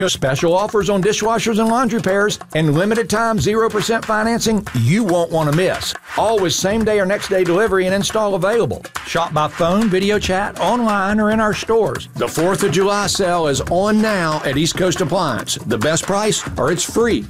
Special offers on dishwashers and laundry pairs and limited time 0% financing you won't want to miss. Always same day or next day delivery and install available. Shop by phone, video chat, online, or in our stores. The 4th of July sale is on now at East Coast Appliance. The best price or it's free.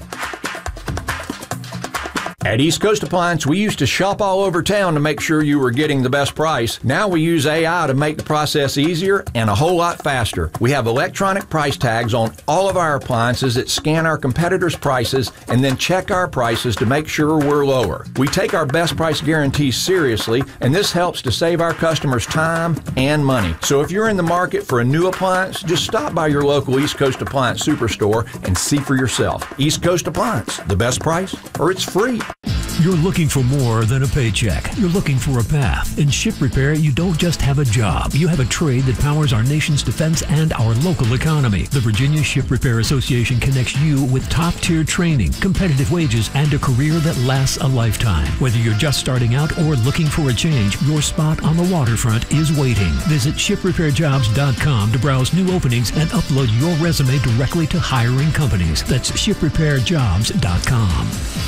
At East Coast Appliance, we used to shop all over town to make sure you were getting the best price. Now we use AI to make the process easier and a whole lot faster. We have electronic price tags on all of our appliances that scan our competitors' prices and then check our prices to make sure we're lower. We take our best price guarantees seriously, and this helps to save our customers time and money. So if you're in the market for a new appliance, just stop by your local East Coast Appliance Superstore and see for yourself. East Coast Appliance, the best price or it's free. You're looking for more than a paycheck. You're looking for a path. In Ship Repair, you don't just have a job. You have a trade that powers our nation's defense and our local economy. The Virginia Ship Repair Association connects you with top-tier training, competitive wages, and a career that lasts a lifetime. Whether you're just starting out or looking for a change, your spot on the waterfront is waiting. Visit ShipRepairJobs.com to browse new openings and upload your resume directly to hiring companies. That's ShipRepairJobs.com.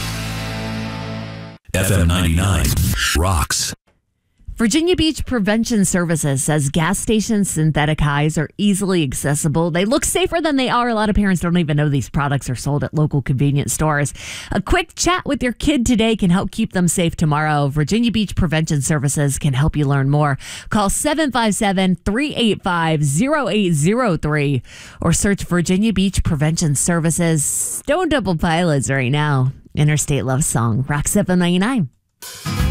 FM 99 rocks. Virginia Beach Prevention Services says gas station synthetic highs are easily accessible. They look safer than they are. A lot of parents don't even know these products are sold at local convenience stores. A quick chat with your kid today can help keep them safe tomorrow. Virginia Beach Prevention Services can help you learn more. Call 757-385-0803 or search Virginia Beach Prevention Services. Stone Temple Pilots right now. Interstate Love Song, Rock 799.